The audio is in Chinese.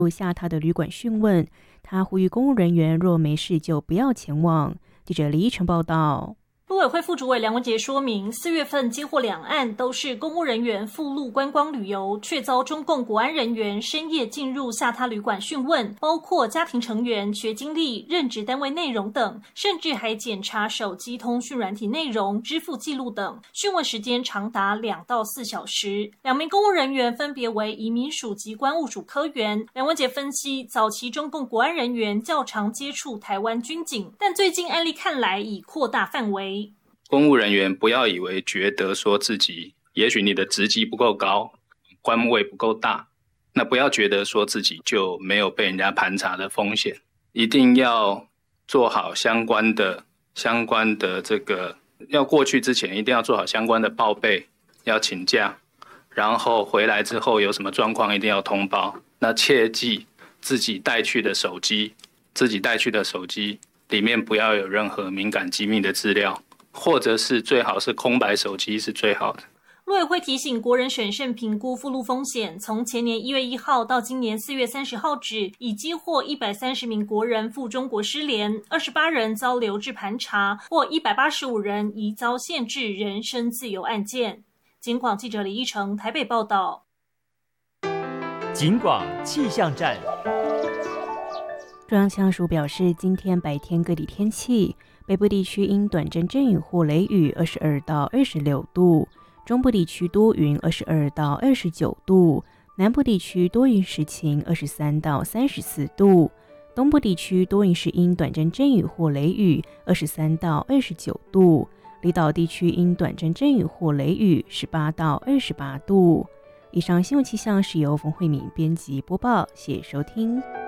录下他的旅馆讯问，他呼吁公务人员若没事就不要前往。记者李依晨报道。 陆委会副主委梁文杰说明，4月份接获2案都是公务人员赴陆观光旅游，却遭中共国安人员深夜进入下榻旅馆讯问，包括家庭成员、学经历、任职单位内容等，甚至还检查手机通讯软体内容、支付记录等，讯问时间长达2到4小时。2名公务人员分别为移民署及关务署科员。梁文杰分析，早期中共国安人员较常接触台湾军警，但最近案例看来已扩大范围。 公务人员不要以为觉得说自己，也许你的职级不够高，官位不够大，那不要觉得说自己就没有被人家盘查的风险，一定要做好相关的这个，要过去之前一定要做好相关的报备，要请假，然后回来之后有什么状况一定要通报。那切记自己带去的手机里面不要有任何敏感机密的资料。或者是最好是空白手机是最好的。 陆委会提醒国人审慎评估赴陆风险，从前年1月1号到今年4月30号止，已接获130名国人赴中国失联，28人遭留置盘查，或185人疑遭限制人身自由案件。警广记者李依成台北报道。 警广气象站。 中央气象署表示，今天白天各地天气，北部地区因短暂阵雨或雷雨22到26度，中部地区多云22到29度，南部地区多云时晴23到34度，东部地区多云时因短暂阵雨或雷雨23到29度，离岛地区因短暂阵雨或雷雨18到28度。以上新闻气象是由冯慧敏编辑播报，谢谢收听。